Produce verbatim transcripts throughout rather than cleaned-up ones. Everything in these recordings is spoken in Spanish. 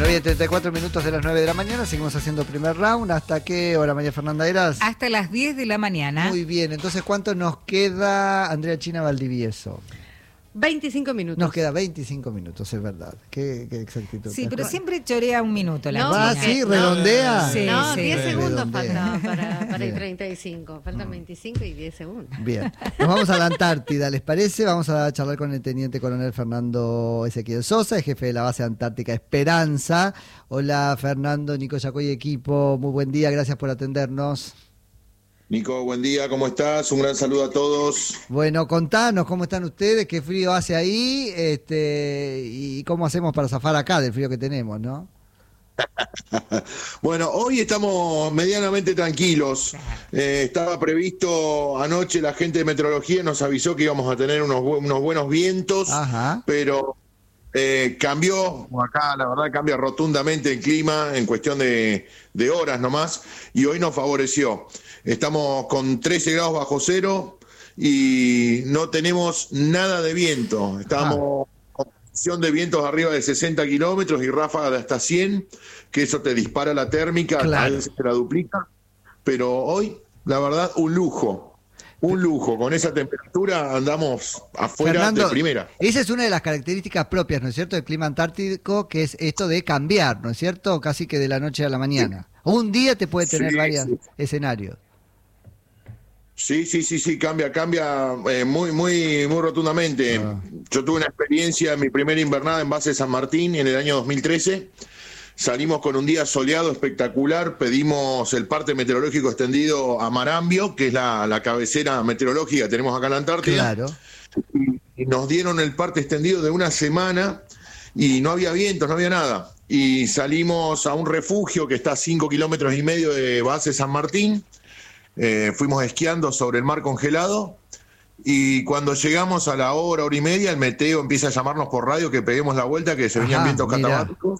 Bueno, hoy a treinta y cuatro minutos de las nueve de la mañana, seguimos haciendo primer round. ¿Hasta qué hora, María Fernanda Eras? Hasta las diez de la mañana. Muy bien, entonces, ¿cuánto nos queda, Andrea China Valdivieso? veinticinco minutos. Nos queda veinticinco minutos, es verdad. Qué, qué exactitud. Sí, pero siempre chorea un minuto la No, ¿Va China. así? no. ¿Redondea? Sí, No, sí. diez segundos Redondea. faltan para, para el Bien. treinta y cinco. Faltan veinticinco y diez segundos. Bien, nos vamos a la Antártida, ¿les parece? Vamos a charlar con el teniente coronel Fernando Ezequiel Sosa, el jefe de la base antártica Esperanza. Hola Fernando, Nico Yacoy, equipo, muy buen día, gracias por atendernos. Nico, buen día, ¿cómo estás? Un gran saludo a todos. Bueno, contanos cómo están ustedes, qué frío hace ahí, este, y cómo hacemos para zafar acá del frío que tenemos, ¿no? Bueno, hoy estamos medianamente tranquilos. Eh, estaba previsto anoche, la gente de meteorología nos avisó que íbamos a tener unos, bu- unos buenos vientos, Ajá. pero eh, cambió, acá la verdad cambia rotundamente el clima en cuestión de, de horas nomás, y hoy nos favoreció. Estamos con trece grados bajo cero y no tenemos nada de viento. Estamos con posición de vientos arriba de sesenta kilómetros y ráfagas de hasta cien, que eso te dispara la térmica, Claro. a veces te la duplica. Pero hoy, la verdad, un lujo. Un lujo. Con esa temperatura andamos afuera Fernando, de primera. esa es una de las características propias, ¿no es cierto?, del clima antártico, que es esto de cambiar, ¿no es cierto?, casi que de la noche a la mañana. Un día te puede tener Sí, varios sí. escenarios. Sí, sí, sí, sí, cambia, cambia eh, muy, muy, muy rotundamente. Ah. Yo tuve una experiencia en mi primera invernada en base de San Martín en el año dos mil trece. Salimos con un día soleado espectacular, pedimos el parte meteorológico extendido a Marambio, que es la, la cabecera meteorológica que tenemos acá en la Antártida. Claro. Y nos dieron el parte extendido de una semana y no había vientos, no había nada. Y salimos a un refugio que está a cinco kilómetros y medio de base San Martín. Eh, fuimos esquiando sobre el mar congelado y cuando llegamos a la hora, hora y media, el meteo empieza a llamarnos por radio que peguemos la vuelta, que se venían Ajá, vientos mira. catabáticos,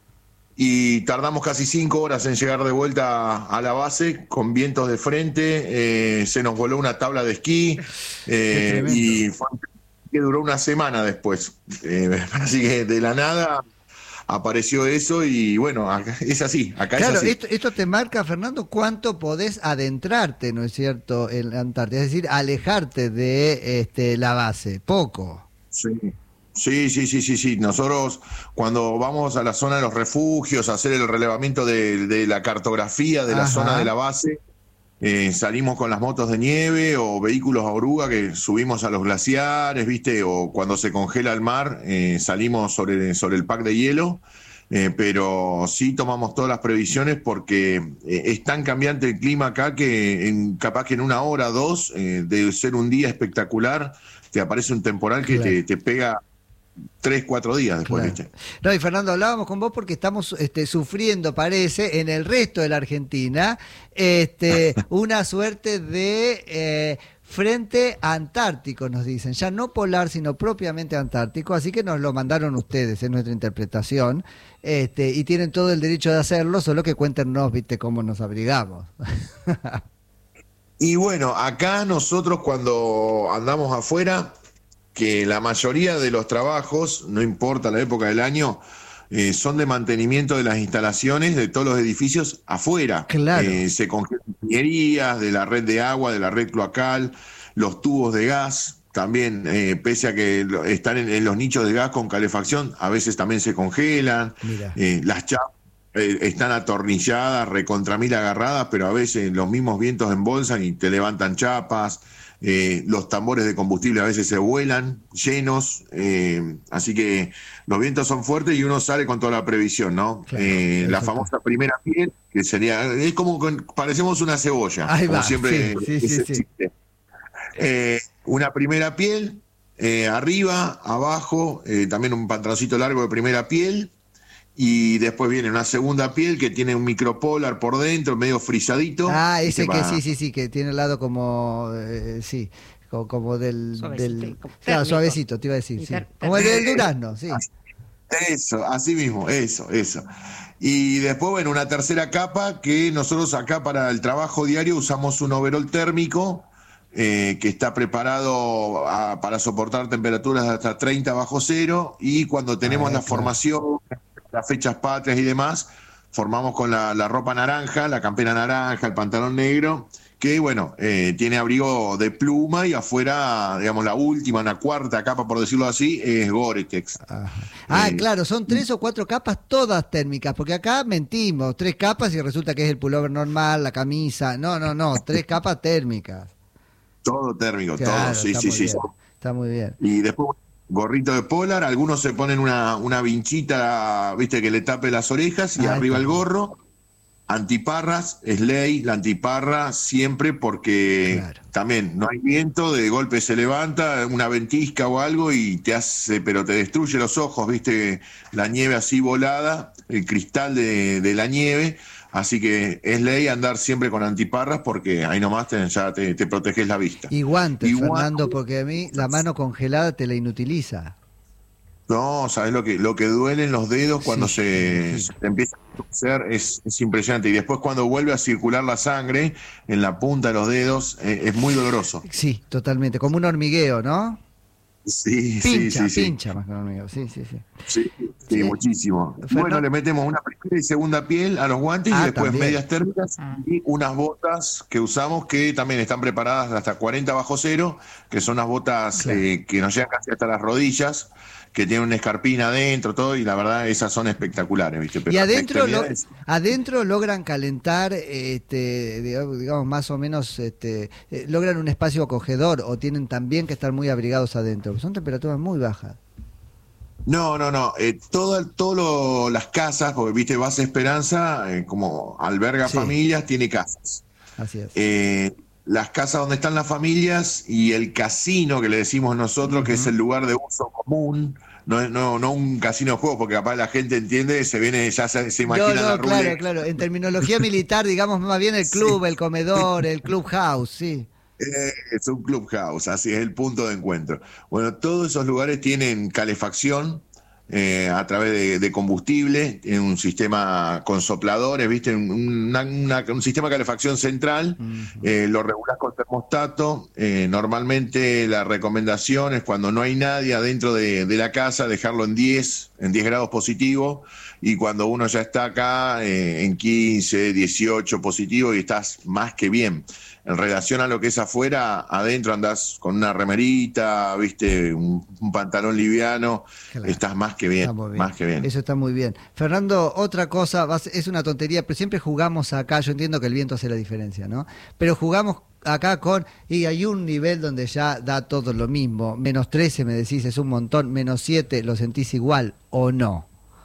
y tardamos casi cinco horas en llegar de vuelta a la base con vientos de frente. Eh, se nos voló una tabla de esquí eh, tremendo. y fue que duró una semana después. Eh, así que de la nada apareció eso y bueno, acá- es así, acá Claro, es así. esto, esto te marca, Fernando, cuánto podés adentrarte, ¿no es cierto?, en la Antártida, es decir, alejarte de este, la base. Poco. Sí. Sí, sí, sí, sí, sí. Nosotros cuando vamos a la zona de los refugios a hacer el relevamiento de, de la cartografía de la Ajá. zona de la base, eh, salimos con las motos de nieve o vehículos a oruga que subimos a los glaciares, ¿viste? O cuando se congela el mar, eh, salimos sobre, sobre el pack de hielo. Eh, pero sí tomamos todas las previsiones porque eh, es tan cambiante el clima acá que en, capaz que en una hora o dos, eh, de ser un día espectacular, te aparece un temporal que Claro. te, te pega tres, cuatro días después, Claro. ¿viste? No, y Fernando, hablábamos con vos porque estamos este, sufriendo, parece, en el resto de la Argentina, este, una suerte de eh, frente antártico, nos dicen, ya no polar, sino propiamente antártico, así que nos lo mandaron ustedes, en nuestra interpretación, este, y tienen todo el derecho de hacerlo, solo que cuéntenos, viste, cómo nos abrigamos. Y bueno, acá nosotros cuando andamos afuera, que la mayoría de los trabajos, no importa la época del año, eh, son de mantenimiento de las instalaciones de todos los edificios afuera. Claro. Eh, se congelan ingenierías de la red de agua, de la red cloacal, los tubos de gas, también, eh, pese a que lo- están en, en los nichos de gas con calefacción, a veces también se congelan. Mira. Eh, las chapas eh, están atornilladas, recontra mil agarradas, pero a veces los mismos vientos embolsan y te levantan chapas. Eh, los tambores de combustible a veces se vuelan llenos, eh, así que los vientos son fuertes y uno sale con toda la previsión, ¿no? Claro, Eh, la eso famosa primera piel, que sería, es como que parecemos una cebolla, Ahí como va, siempre sí, sí, sí, ese sí. chiste. Eh, una primera piel, eh, arriba, abajo, eh, también un pantaloncito largo de primera piel. Y después viene una segunda piel que tiene un micropolar por dentro, medio frisadito. Ah, y ese que va- sí, sí, sí, que tiene el lado como, eh, sí, como, como del, Suavecito, del como claro, térmico. suavecito, te iba a decir, Y sí. ter- Como el del térmico. durazno, sí. Eso, así mismo, eso, eso. Y después, bueno, una tercera capa que nosotros acá para el trabajo diario usamos un overol térmico eh, que está preparado a- para soportar temperaturas de hasta treinta bajo cero y cuando tenemos Ah, la claro. formación las fechas patrias y demás, formamos con la, la ropa naranja, la campera naranja, el pantalón negro, que bueno, eh, tiene abrigo de pluma y afuera, digamos, la última, una cuarta capa, por decirlo así, es Gore-Tex. Ajá. Ah, Eh, claro, son tres o cuatro capas todas térmicas, porque acá mentimos, tres capas y resulta que es el pullover normal, la camisa. No, no, no, tres capas térmicas. Todo térmico, Claro, todo, sí, está sí, muy sí. bien, está muy bien. Y después gorrito de polar, algunos se ponen una, una vinchita, viste, que le tape las orejas y Ah, arriba está el bien. gorro. Antiparras, es ley, la antiparra siempre porque Claro. también no hay viento, de golpe se levanta una ventisca o algo y te hace, pero te destruye los ojos, viste, la nieve así volada, el cristal de, de la nieve, así que es ley andar siempre con antiparras porque ahí nomás te, ya te, te proteges la vista. Y guantes, Y guantes. Fernando, porque a mí la mano congelada te la inutiliza. No, sabes lo que lo que duelen los dedos cuando Sí, se, sí. se te empieza a torcer es, es impresionante. Y después cuando vuelve a circular la sangre en la punta de los dedos eh, es muy doloroso. Sí, totalmente, como un hormigueo, ¿no? Sí, Pincha, sí, sí, pincha más que un hormigueo, sí, sí, sí. sí. Sí, sí, Sí. muchísimo. Fernando- Bueno, le metemos una primera y segunda piel a los guantes Ah, y después también. medias térmicas Ah. y unas botas que usamos que también están preparadas hasta cuarenta bajo cero, que son unas botas Claro. eh, que nos llegan casi hasta las rodillas, que tienen una escarpina adentro, todo, y la verdad esas son espectaculares, ¿viste? Pero Y las adentro, lo- extremidades- adentro logran calentar, este, digamos, digamos, más o menos, este, eh, logran un espacio acogedor o tienen también que estar muy abrigados adentro. Son temperaturas muy bajas. No, no, no. Eh, todas todo las casas, porque viste, Base Esperanza, eh, como alberga Sí. familias, tiene casas. Así es. Eh, las casas donde están las familias y el casino que le decimos nosotros, que es el lugar de uso común, no es no, no un casino de juegos, porque capaz la gente entiende, se viene, ya se, se No, imagina la no, claro, ruleta. claro. En terminología militar, digamos más bien el club, el comedor, el clubhouse, sí. Eh, es un clubhouse, así es el punto de encuentro. Bueno, todos esos lugares tienen calefacción eh, a través de, de combustible, tienen un sistema con sopladores, ¿viste? Un, una- una- un sistema de calefacción central, eh, lo regulás con termostato. Eh, normalmente la recomendación es cuando no hay nadie adentro de, de la casa, dejarlo en diez, en diez grados positivo, y cuando uno ya está acá eh, en quince, dieciocho positivo y estás más que bien. En relación a lo que es afuera, adentro andás con una remerita, viste, un, un pantalón liviano, Claro. estás más que bien, Está muy bien. más que bien. Eso está muy bien. Fernando, otra cosa, vas- es una tontería, pero siempre jugamos acá, yo entiendo que el viento hace la diferencia, ¿no? Pero jugamos acá con, y hay un nivel donde ya da todo lo mismo, menos trece me decís, es un montón, menos siete, ¿lo sentís igual o no?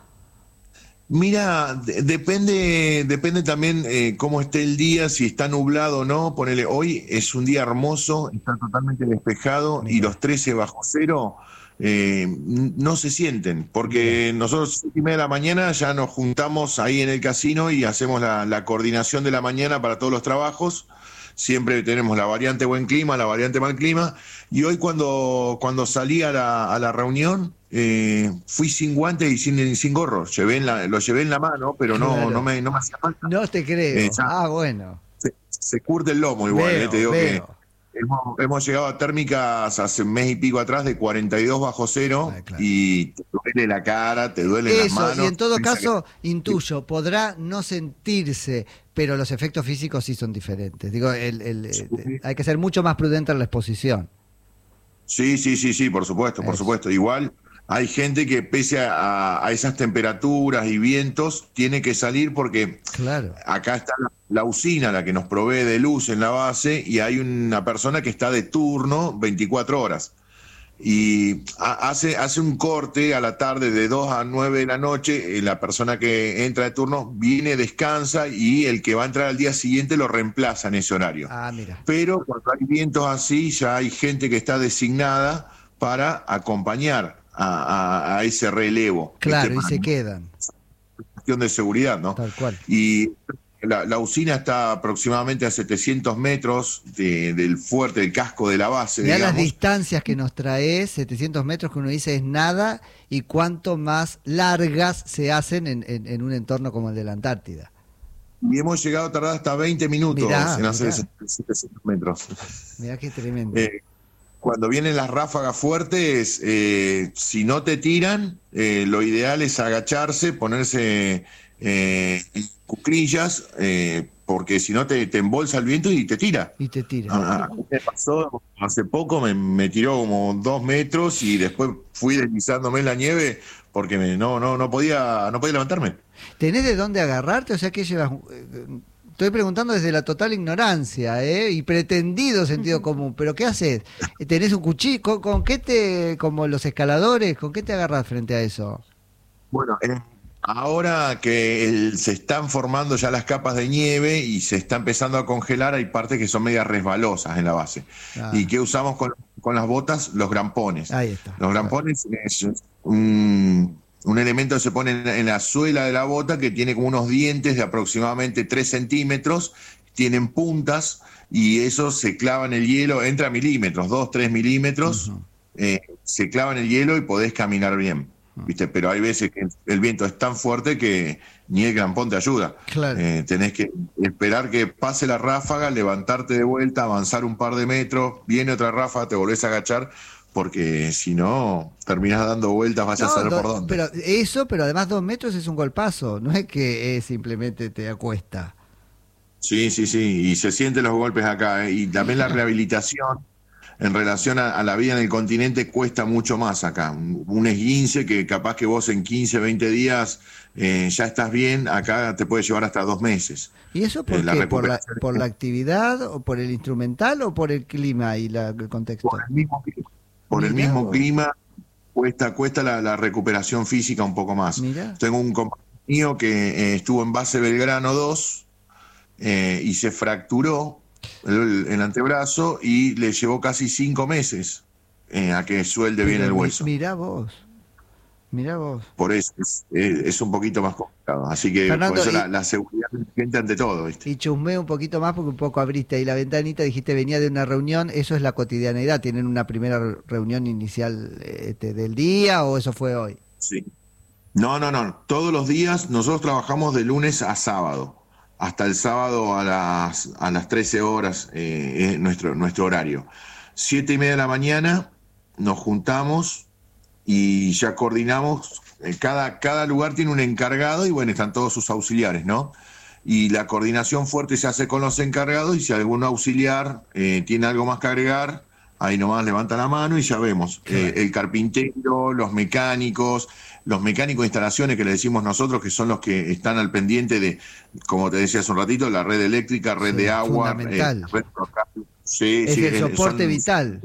Mira, de- depende, depende también eh, cómo esté el día, si está nublado o no. Ponele, hoy es un día hermoso, está totalmente despejado y Mira. los trece bajo cero eh, n- no se sienten, porque nosotros siete y media de la mañana ya nos juntamos ahí en el casino y hacemos la, la coordinación de la mañana para todos los trabajos. Siempre tenemos la variante buen clima, la variante mal clima. Y hoy cuando, cuando salí a la, a la reunión, eh, fui sin guantes y sin, sin gorro. Llevé en la, lo llevé en la mano, pero no, Claro. no, me, no me hacía falta. No te creo. Eh, ya. Ah, bueno. Se, se curte el lomo igual, Veo, eh, te digo veo. que hemos, hemos llegado a térmicas hace un mes y pico atrás de cuarenta y dos bajo cero Ah, claro. y te duele la cara, te duelen las Eso, manos. y en todo Piensa caso, intuyo, podrá no sentirse, pero los efectos físicos sí son diferentes. Digo, el, el- Sí. el- hay que ser mucho más prudente en la exposición. Sí, sí, sí, sí, por supuesto, por Eso. supuesto. Igual hay gente que pese a, a esas temperaturas y vientos tiene que salir porque Claro. acá está la, la usina, la que nos provee de luz en la base, y hay una persona que está de turno veinticuatro horas. Y ha- hace, hace un corte a la tarde de dos a nueve de la noche, eh, la persona que entra de turno viene, descansa y el que va a entrar al día siguiente lo reemplaza en ese horario. Ah, mira. Pero cuando hay vientos así, ya hay gente que está designada para acompañar a, a- a ese relevo. Claro, ¿viste? y se Para quedan, cuestión de seguridad, ¿no? tal cual. Y la, la usina está aproximadamente a setecientos metros de- del fuerte, del casco de la base, Mirá las digamos. distancias que nos trae, setecientos metros que uno dice es nada, y cuánto más largas se hacen en, en- en un entorno como el de la Antártida. Y hemos llegado a tardar hasta veinte minutos Mirá, en hacer mirá. esos setecientos metros. Mirá qué tremendo. Eh, cuando vienen las ráfagas fuertes, eh, si no te tiran, eh, lo ideal es agacharse, ponerse eh, en cuclillas, eh, porque si no te, te embolsa el viento y te tira. Y te tira. Ah, me pasó hace poco, me, me tiró como dos metros y después fui deslizándome en la nieve porque me, no, no, no podía, no podía levantarme. ¿Tenés de dónde agarrarte? O sea, ¿qué llevas? Estoy preguntando desde la total ignorancia, ¿eh? Y pretendido sentido común, pero ¿qué haces? ¿Tenés un cuchillo? ¿Con, con qué te, como los escaladores, con qué te agarras frente a eso? Bueno, eh, ahora que el, se están formando ya las capas de nieve y se está empezando a congelar, hay partes que son medias resbalosas en la base. Ah. ¿Y qué usamos con, con las botas? Los grampones. Ahí está. Los grampones es un, un elemento que se pone en, en la suela de la bota que tiene como unos dientes de aproximadamente tres centímetros, tienen puntas y eso se clava en el hielo, entra a milímetros, dos, tres milímetros, uh-huh. eh, se clava en el hielo y podés caminar bien. ¿Viste? Pero hay veces que el viento es tan fuerte que ni el grampón te ayuda. Claro. Eh, tenés que esperar que pase la ráfaga, levantarte de vuelta, avanzar un par de metros, viene otra ráfaga, te volvés a agachar, porque si no, terminás dando vueltas, vas no, a saber do, por dónde. Pero eso, pero además dos metros es un golpazo, no es que eh, simplemente te acuesta. Sí, sí, sí, y se sienten los golpes acá, ¿eh? Y también la rehabilitación. En relación a, a la vida en el continente cuesta mucho más acá. Un, un esguince que capaz que vos en quince, veinte días eh, ya estás bien, acá te puede llevar hasta dos meses. ¿Y eso por eh, la qué? ¿Por la, ¿Por la actividad o por el instrumental o por el clima y la, el contexto? Por el mismo clima. Por Mirá el mismo vos. clima cuesta, cuesta la, la recuperación física un poco más. Mirá. Tengo un compañero mío que eh, estuvo en base Belgrano dos eh, y se fracturó El, el antebrazo y le llevó casi cinco meses eh, a que suelde bien el hueso. Mirá vos, mirá vos. Por eso es, es, es un poquito más complicado. Así que Fernando, por eso y, la, la seguridad de la gente ante todo, ¿viste? Y chusmé un poquito más porque un poco abriste ahí la ventanita, dijiste venía de una reunión, ¿eso es la cotidianeidad? ¿Tienen una primera reunión inicial este, del día o eso fue hoy? Sí. No, no, no. Todos los días nosotros trabajamos de lunes a sábado. Hasta el sábado a las, a las trece horas eh, es nuestro, nuestro horario. Siete y media de la mañana nos juntamos y ya coordinamos. Eh, cada, cada lugar tiene un encargado y bueno, están todos sus auxiliares, ¿no? Y la coordinación fuerte se hace con los encargados y si algún auxiliar eh, tiene algo más que agregar, ahí nomás levanta la mano y ya vemos. Eh, el carpintero, los mecánicos, los mecánicos de instalaciones que le decimos nosotros, que son los que están al pendiente de, como te decía hace un ratito, la red eléctrica, red sí, de agua. Fundamental. Eh, red sí, es sí, el soporte son, vital.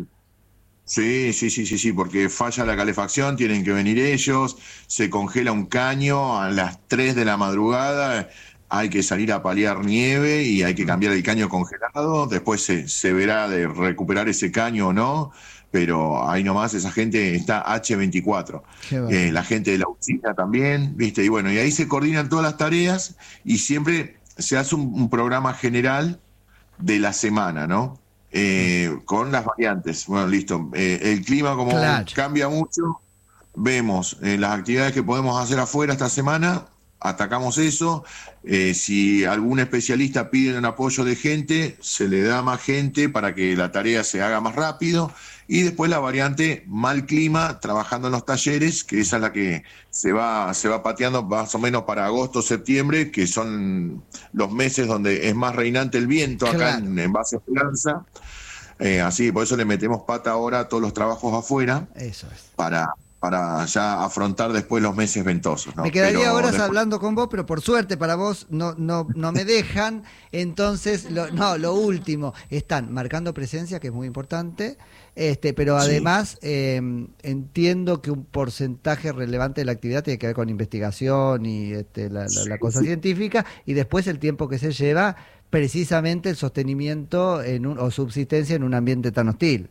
Sí, sí, sí, sí, sí, porque falla la calefacción, tienen que venir ellos, se congela un caño a las tres de la madrugada, hay que salir a paliar nieve y hay que cambiar el caño congelado, después se, se verá de recuperar ese caño o no, pero ahí nomás esa gente está hache veinticuatro. Eh, la gente de la usina también, ¿viste? Y bueno, y ahí se coordinan todas las tareas y siempre se hace un, un programa general de la semana, ¿no? Eh, con las variantes. Bueno, listo. Eh, el clima como claro. cambia mucho, vemos eh, las actividades que podemos hacer afuera esta semana, atacamos eso. Eh, si algún especialista pide un apoyo de gente, se le da más gente para que la tarea se haga más rápido. Y después la variante mal clima, trabajando en los talleres, que esa es la que se va, se va pateando más o menos para agosto, septiembre, que son los meses donde es más reinante el viento acá claro. en, en Base Esperanza. Eh, así, por eso le metemos pata ahora a todos los trabajos afuera. Eso es. Para... para ya afrontar después los meses ventosos, ¿no? Me quedaría pero horas después... hablando con vos, pero por suerte para vos no no no me dejan. Entonces, lo, no, lo último, están marcando presencia, que es muy importante, este, pero además sí. eh, entiendo que un porcentaje relevante de la actividad tiene que ver con investigación y este, la, la, sí, la cosa sí. científica, y después el tiempo que se lleva precisamente el sostenimiento en un, o subsistencia en un ambiente tan hostil.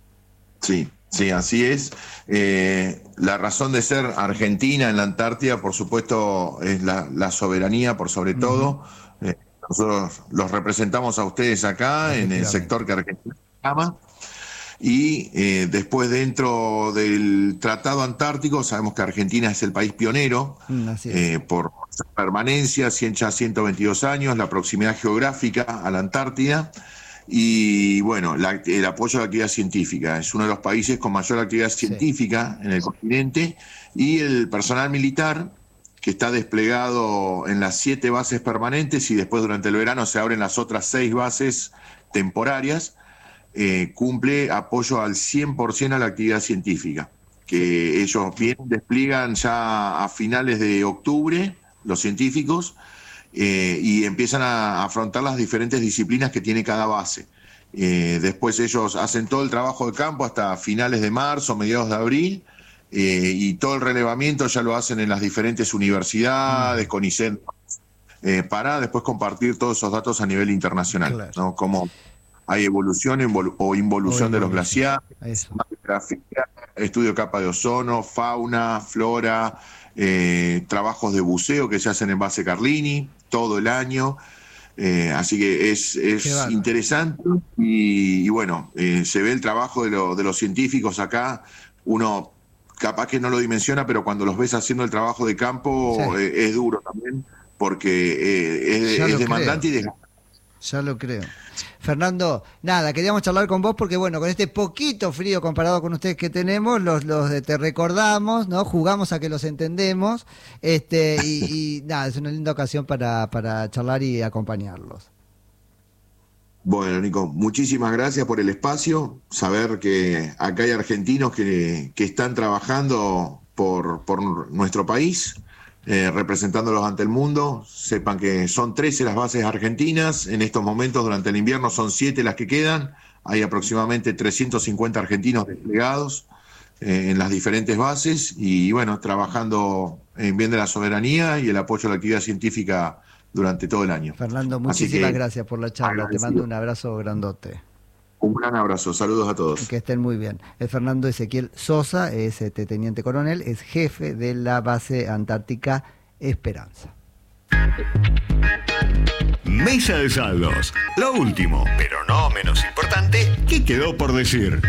Sí. Sí, así es. Eh, la razón de ser Argentina en la Antártida, por supuesto, es la, la soberanía por sobre uh-huh. todo. Eh, nosotros los representamos a ustedes acá en el sector que Argentina llama. Y eh, después dentro del Tratado Antártico, sabemos que Argentina es el país pionero es. eh, por permanencia, ya ciento veintidós años, la proximidad geográfica a la Antártida. Y bueno, la, el apoyo a la actividad científica. Es uno de los países con mayor actividad científica sí. en el continente. Y el personal militar, que está desplegado en las siete bases permanentes y después durante el verano se abren las otras seis bases temporarias, eh, cumple apoyo al cien por ciento a la actividad científica, que ellos bien despliegan ya a finales de octubre, los científicos, Eh, y empiezan a afrontar las diferentes disciplinas que tiene cada base. Eh, después ellos hacen todo el trabajo de campo hasta finales de marzo, mediados de abril, eh, y todo el relevamiento ya lo hacen en las diferentes universidades, mm. con I C E N, eh, para después compartir todos esos datos a nivel internacional, claro. ¿no? Como hay evolución invol- o involución o de los glaciares, estudio de capa de ozono, fauna, flora, eh, trabajos de buceo que se hacen en base Carlini todo el año, eh, así que es, es interesante y, y bueno, eh, se ve el trabajo de, lo, de los científicos acá, uno capaz que no lo dimensiona, pero cuando los ves haciendo el trabajo de campo sí. eh, es duro también, porque eh, es, es demandante creo. y desgastante. Ya lo creo. Fernando, nada, queríamos charlar con vos porque, bueno, con este poquito frío comparado con ustedes que tenemos, los, los de te recordamos, ¿no? Jugamos a que los entendemos, este y, y nada, es una linda ocasión para, para charlar y acompañarlos. Bueno, Nico, muchísimas gracias por el espacio, saber que acá hay argentinos que, que están trabajando por, por nuestro país, Eh, representándolos ante el mundo. Sepan que son trece las bases argentinas, en estos momentos durante el invierno son siete las que quedan, hay aproximadamente trescientos cincuenta argentinos desplegados eh, en las diferentes bases y bueno, trabajando en bien de la soberanía y el apoyo a la actividad científica durante todo el año. Fernando, muchísimas que, gracias por la charla, agradecido. Te mando un abrazo grandote. Un gran abrazo, saludos a todos. Que estén muy bien. Es Fernando Ezequiel Sosa, es este teniente coronel, es jefe de la base antártica Esperanza. Mesa de saldos. Lo último, pero no menos importante, ¿qué quedó por decir?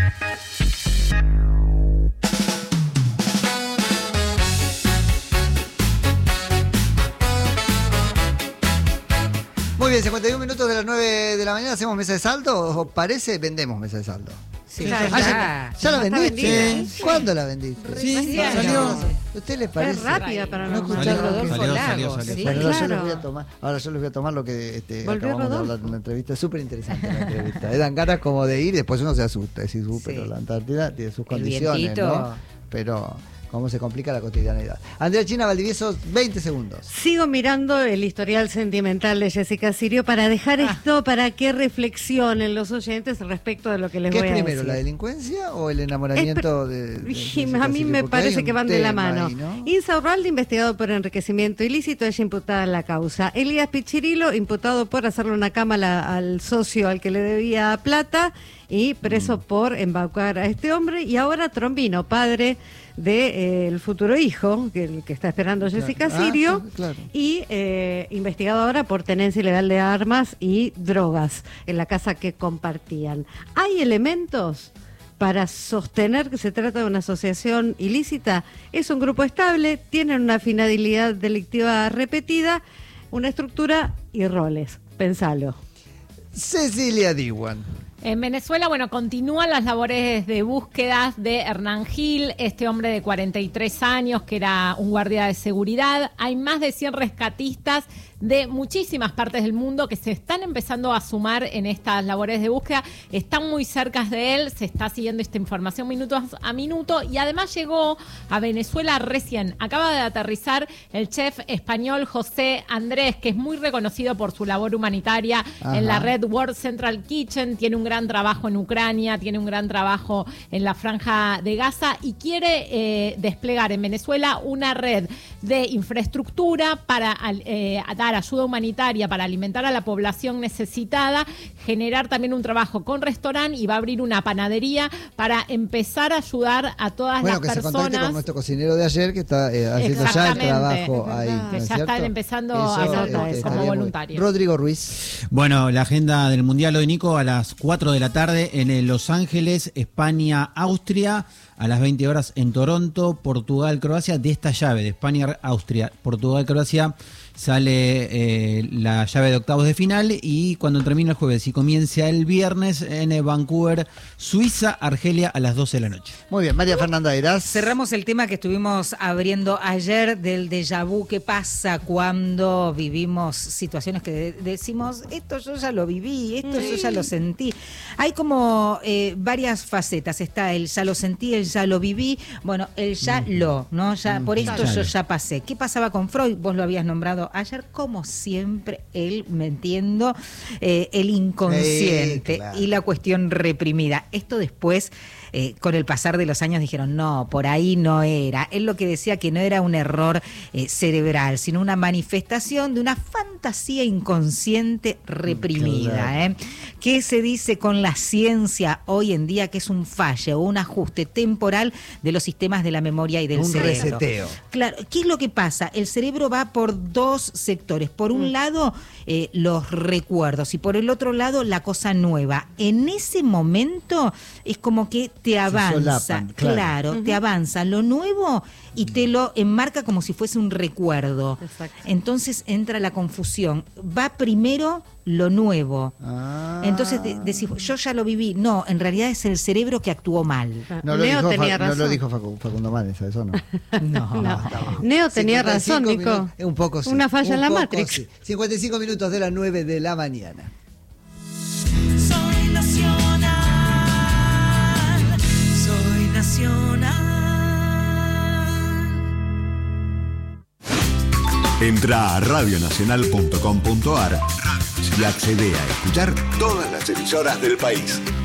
Muy bien, cincuenta y un minutos de las nueve de la mañana, ¿hacemos mesa de saldo? ¿Os parece? Vendemos mesa de saldo. Sí, ya, ah, ya, ¿Ya la vendiste? Sí. ¿Cuándo la vendiste? Sí, salió. ¿A usted les parece? Es rápida para no escuchar Rodolfo Lagos. Sí, bueno, claro. yo les voy a tomar, ahora yo les voy a tomar lo que este, acabamos de hablar en una entrevista. Es súper interesante la entrevista. Eh, dan ganas como de ir, después uno se asusta. Decís, uh, pero sí. La Antártida tiene sus condiciones, ¿no? Pero cómo se complica la cotidianidad. Andrea China Valdivieso, veinte segundos. Sigo mirando el historial sentimental de Jessica Sirio para dejar ah. esto para que reflexionen los oyentes respecto de lo que les voy a decir. ¿Qué es primero, la delincuencia o el enamoramiento de, de Jessica A mí me parece que van de la mano. Ahí, ¿no? Insa Urralde, investigado por enriquecimiento ilícito, ella imputada en la causa. Elías Pichirilo, imputado por hacerle una cama la, al socio al que le debía plata y preso mm. por embaucar a este hombre. Y ahora Trombino, padre de eh, el futuro hijo, que, el que está esperando Jessica claro. Sirio, ah, claro. y eh, investigado ahora por tenencia ilegal de armas y drogas en la casa que compartían. ¿Hay elementos para sostener que se trata de una asociación ilícita? Es un grupo estable, tienen una finalidad delictiva repetida, una estructura y roles. Pensalo. Cecilia Diwan. En Venezuela, bueno, continúan las labores de búsqueda de Hernán Gil, este hombre de cuarenta y tres años que era un guardia de seguridad. Hay más de cien rescatistas de muchísimas partes del mundo que se están empezando a sumar en estas labores de búsqueda. Están muy cerca de él, se está siguiendo esta información minuto a minuto y además llegó a Venezuela recién. Acaba de aterrizar el chef español José Andrés, que es muy reconocido por su labor humanitaria Ajá. en la red World Central Kitchen. Tiene un gran trabajo en Ucrania, tiene un gran trabajo en la Franja de Gaza y quiere eh, desplegar en Venezuela una red de infraestructura para eh, dar ayuda humanitaria, para alimentar a la población necesitada, generar también un trabajo con restaurante y va a abrir una panadería para empezar a ayudar a todas bueno, las personas. Bueno, que se contacte con nuestro cocinero de ayer que está eh, haciendo ya el trabajo ahí. ¿No que es ya cierto? están empezando Eso, a hacerlo este, como voluntarios. Rodrigo Ruiz. Bueno, la agenda del Mundial hoy, Nico, a las cuatro de la tarde en el Los Ángeles, España, Austria. A las veinte horas en Toronto, Portugal, Croacia, de esta llave de España, Austria, Portugal, Croacia. sale eh, la llave de octavos de final y cuando termina el jueves y comienza el viernes en Vancouver, Suiza, Argelia a las doce de la noche. Muy bien, María Fernanda Heras. Cerramos el tema que estuvimos abriendo ayer del déjà vu. ¿Qué pasa cuando vivimos situaciones que de- decimos, esto yo ya lo viví, esto yo ya lo sentí? Hay como eh, varias facetas. Está el ya lo sentí, el ya lo viví, bueno, el ya mm. lo, ¿no? Ya, mm. Por esto claro. yo ya pasé. ¿Qué pasaba con Freud? Vos lo habías nombrado ayer, como siempre, él metiendo eh, el inconsciente eh, claro. y la cuestión reprimida. Esto después, eh, con el pasar de los años, dijeron, no, por ahí no era. Él lo que decía que no era un error eh, cerebral, sino una manifestación de una fantasía inconsciente reprimida. Claro. ¿eh? ¿Qué se dice con la ciencia hoy en día? Que es un fallo, un ajuste temporal de los sistemas de la memoria y del un cerebro. Un reseteo. Claro, ¿qué es lo que pasa? El cerebro va por dos sectores. Por un mm. lado, eh, los recuerdos, y por el otro lado, la cosa nueva. En ese momento es como que te avanza, solapan, claro, claro uh-huh. te avanza lo nuevo y te lo enmarca como si fuese un recuerdo. Exacto. Entonces entra la confusión. Va primero lo nuevo. Ah. Entonces de, decís, yo ya lo viví. No, en realidad es el cerebro que actuó mal. No lo, Neo dijo, tenía fa- razón. No lo dijo Facu, Facundo Manes, eso no. no, no. no. Neo tenía razón, Nico. Minutos, un poco sí. Una falla un en la poco, Matrix. Sí. cincuenta y cinco minutos de las nueve de la mañana. Soy nacional, soy nacional. Entra a radio nacional punto com punto a r y accede a escuchar todas las emisoras del país.